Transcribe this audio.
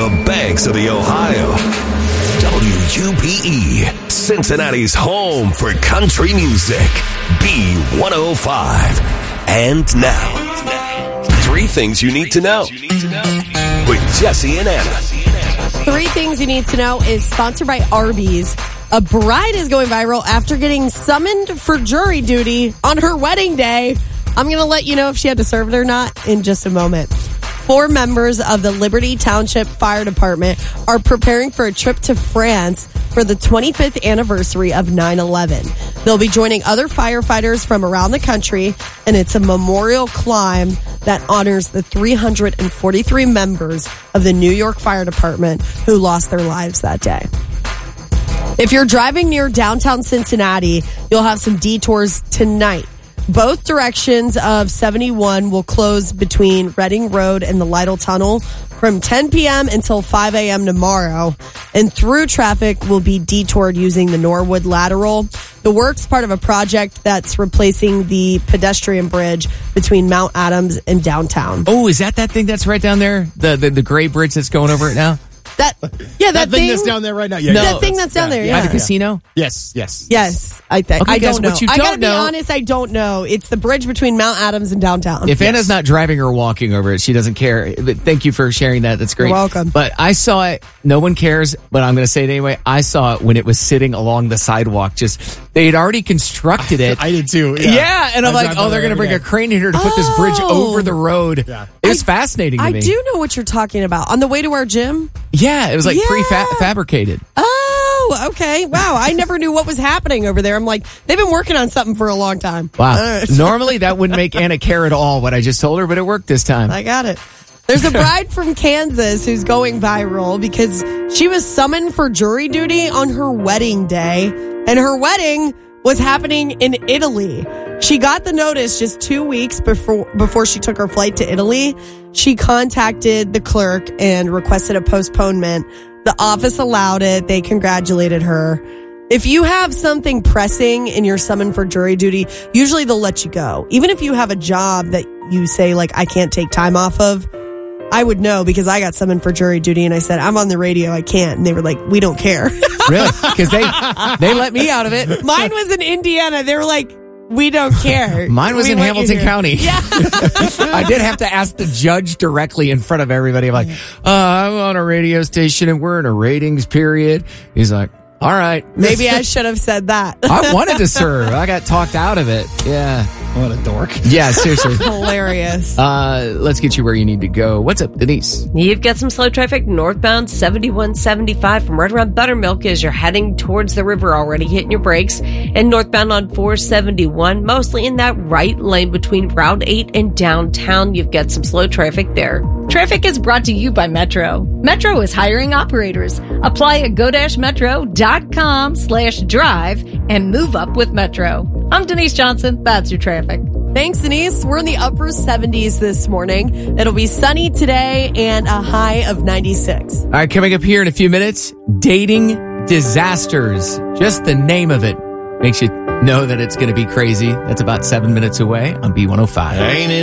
the banks of the Ohio. WUPE, Cincinnati's home for country music. B105. And now, 3 things you need to know with Jesse and Anna. 3 things you need to know is sponsored by Arby's. A bride is going viral after getting summoned for jury duty on her wedding day. I'm going to let you know if she had to serve it or not in just a moment. 4 members of the Liberty Township Fire Department are preparing for a trip to France for the 25th anniversary of 9/11. They'll be joining other firefighters from around the country, and it's a memorial climb that honors the 343 members of the New York Fire Department who lost their lives that day. If you're driving near downtown Cincinnati, you'll have some detours tonight. Both directions of 71 will close between Reading Road and the Lytle Tunnel from 10 p.m. until 5 a.m. tomorrow. And through traffic will be detoured using the Norwood Lateral. The work's part of a project that's replacing the pedestrian bridge between Mount Adams and downtown. Oh, is that thing that's right down there? The gray bridge that's going over it now? That thing that's down there right now. Yeah, that thing that's down there. By the casino? Yes. I think. Okay, I don't know. What you I don't gotta be honest. I don't know. It's the bridge between Mount Adams and downtown. If Anna's not driving or walking over it, she doesn't care. But thank you for sharing that. That's great. You're welcome. But I saw it. No one cares, but I'm going to say it anyway. I saw it when it was sitting along the sidewalk. They had already constructed it. I did too. Yeah, and I'm like, they're going to bring a crane here to put this bridge over the road. Yeah. It was fascinating to me. I do know what you're talking about. On the way to our gym? Yeah, it was like prefabricated. Oh, okay. Wow, I never knew what was happening over there. I'm like, they've been working on something for a long time. Wow. Normally, that wouldn't make Anna care at all what I just told her, but it worked this time. I got it. There's a bride from Kansas who's going viral because she was summoned for jury duty on her wedding day, and her wedding was happening in Italy. She got the notice just 2 weeks before she took her flight to Italy. She contacted the clerk and requested a postponement. The office allowed it. They congratulated her. If you have something pressing and you're summoned for jury duty, usually they'll let you go. Even if you have a job that you say, like, I can't take time off of, I would know because I got summoned for jury duty and I said, I'm on the radio, I can't. And they were like, we don't care. Really? Because they let me out of it. Mine was in Indiana. They were like, we don't care. Mine was in Hamilton County. Yeah. I did have to ask the judge directly in front of everybody. I'm like, I'm on a radio station and we're in a ratings period. He's like, all right. Maybe I should have said that. I wanted to serve. I got talked out of it. Yeah. What a dork. Yeah, seriously. Hilarious. Let's get you where you need to go. What's up, Denise? You've got some slow traffic northbound 7175 from right around Buttermilk as you're heading towards the river, already hitting your brakes. And northbound on 471, mostly in that right lane between Route 8 and downtown. You've got some slow traffic there. Traffic is brought to you by Metro. Metro is hiring operators. Apply at go-metro.com/drive and move up with Metro. I'm Denise Johnson. That's your traffic. Thanks, Denise. We're in the upper 70s this morning. It'll be sunny today and a high of 96. All right, coming up here in a few minutes, dating disasters. Just the name of it makes you know that it's going to be crazy. That's about 7 minutes away on B105. Ain't it